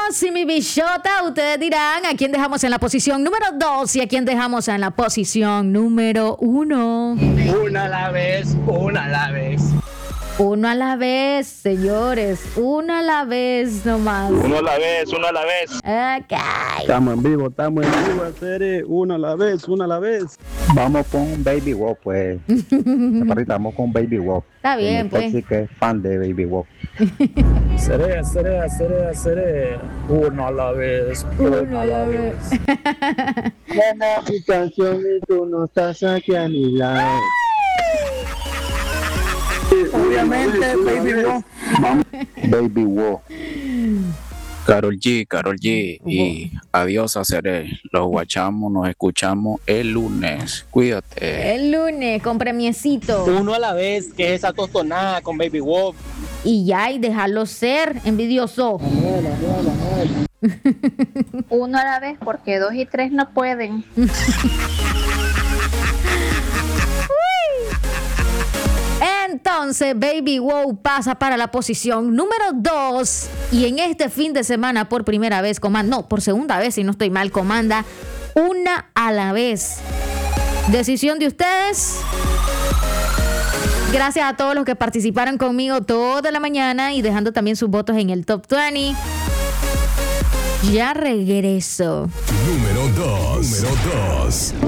Vamos, y mi bichota, ustedes dirán a quién dejamos en la posición número 2 y a quién dejamos en la posición número 1. Una a la vez, una a la vez. Uno a la vez, señores. Uno a la vez nomás. Uno a la vez, uno a la vez. Ok. Estamos en vivo, hacer una a la vez, una a la vez. Vamos con Baby Wolf, pues. Chaparrita, vamos con Baby Wolf. Está bien, Mi pues. Toxic es fan de Baby Wolf. Seré. Una a la vez, una a la vez. Gana mi canción y tú no estás aquí a mi lado. Obviamente, Baby Wolf. Baby Wolf. Karol G, y adiós a Seré. Los guachamos, nos escuchamos el lunes. Cuídate. El lunes con premiecito. Uno a la vez, que es esa tostonada con Baby Wolf. Y ya, y dejarlo ser, envidioso. Uno a la vez, porque 2 y 3 no pueden. Entonces, Baby Wow pasa para la posición número 2. Y en este fin de semana, por primera vez, por segunda vez, si no estoy mal, comanda Una a la vez. Decisión de ustedes. Gracias a todos los que participaron conmigo toda la mañana y dejando también sus votos en el Top 20. Ya regreso. Número 2.